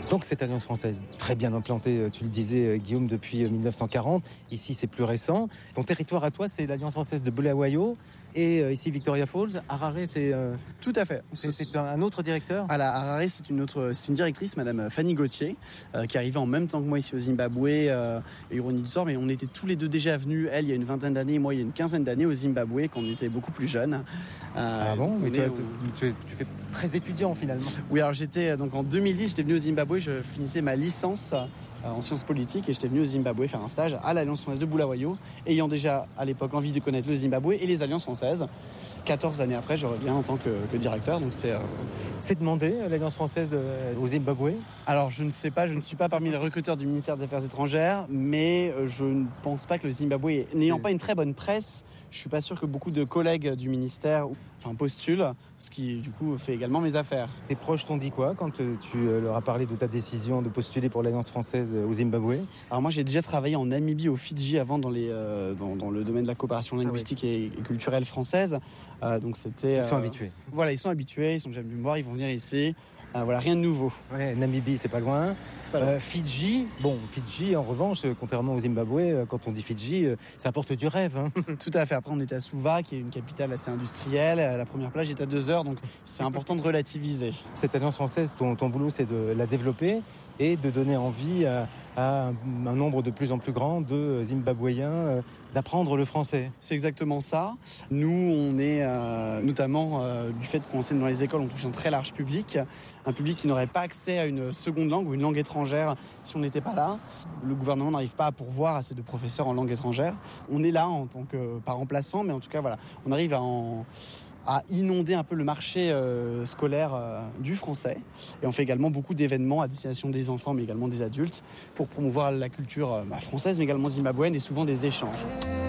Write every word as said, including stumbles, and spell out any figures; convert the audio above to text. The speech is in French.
Donc cette alliance française, très bien implantée, tu le disais Guillaume, depuis mille neuf cent quarante. Ici c'est plus récent. Ton territoire à toi, c'est l'alliance française de Bulawayo. Et euh, ici Victoria Falls. Harare, c'est... Euh, Tout à fait. C'est, c'est un autre directeur. À la Harare, c'est une, autre, c'est une directrice, Madame Fanny Gauthier, euh, qui arrivait en même temps que moi ici au Zimbabwe euh, et Ironie du sort. Mais on était tous les deux déjà venus, elle il y a une vingtaine d'années, moi il y a une quinzaine d'années au Zimbabwe, quand on était beaucoup plus jeunes. Euh, ah bon? Mais tu, est, tu, tu, tu fais très étudiant finalement. Oui, alors j'étais... Donc en deux mille dix, j'étais venu au Zimbabwe, je finissais ma licence en sciences politiques et j'étais venu au Zimbabwe faire un stage à l'Alliance française de Bulawayo, ayant déjà à l'époque envie de connaître le Zimbabwe et les alliances françaises. quatorze années après, je reviens en tant que, que directeur. Donc c'est, euh... c'est demandé, l'Alliance française euh, au Zimbabwe? Alors je ne sais pas, je ne suis pas parmi les recruteurs du ministère des Affaires étrangères, mais je ne pense pas que le Zimbabwe, n'ayant c'est... pas une très bonne presse, je ne suis pas sûr que beaucoup de collègues du ministère enfin, postulent, ce qui du coup fait également mes affaires. Tes proches t'ont dit quoi quand tu leur as parlé de ta décision de postuler pour l'Alliance française au Zimbabwe? Alors moi j'ai déjà travaillé en Namibie, au Fidji avant dans, les, euh, dans, dans le domaine de la coopération linguistique ah oui. et, et culturelle française. Euh, donc c'était, ils sont euh, habitués. Voilà, ils sont habitués, ils sont déjà venus me voir, ils vont venir ici. Euh, voilà, rien de nouveau. Ouais, Namibie, c'est pas loin. C'est pas loin. Euh, Fidji, bon, Fidji, en revanche, contrairement au Zimbabwe, quand on dit Fidji, ça apporte du rêve. Hein. Tout à fait. Après, on était à Suva, qui est une capitale assez industrielle. La première plage est à deux heures, donc c'est important de relativiser. Cette alliance française, ton, ton boulot, c'est de la développer et de donner envie à, à un, un nombre de plus en plus grand de Zimbabwéens euh, d'apprendre le français. C'est exactement ça. Nous, on est euh, notamment euh, du fait qu'on enseigne dans les écoles, on touche un très large public, un public qui n'aurait pas accès à une seconde langue ou une langue étrangère si on n'était pas là. Le gouvernement n'arrive pas à pourvoir assez de professeurs en langue étrangère. On est là en tant que pas remplaçant, mais en tout cas, voilà, on arrive à en... à inonder un peu le marché euh, scolaire euh, du français. Et on fait également beaucoup d'événements à destination des enfants, mais également des adultes, pour promouvoir la culture euh, bah, française, mais également zimbabwéenne, et souvent des échanges.